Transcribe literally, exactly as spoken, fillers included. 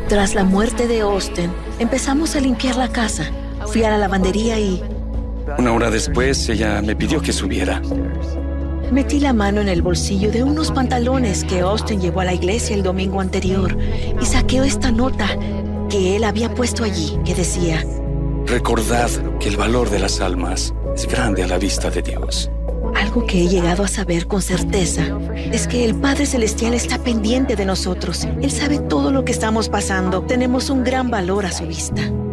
Tras la muerte de Austin, empezamos a limpiar la casa. Fui a la lavandería y Una hora después, ella me pidió que subiera. metí la mano en el bolsillo de unos pantalones que Austin llevó a la iglesia el domingo anterior y saqué esta nota que él había puesto allí, que decía: Recordad que el valor de las almas es grande a la vista de Dios. algo que he llegado a saber con certeza es que el Padre Celestial está pendiente de nosotros. Él sabe todo lo que estamos pasando. Tenemos un gran valor a su vista.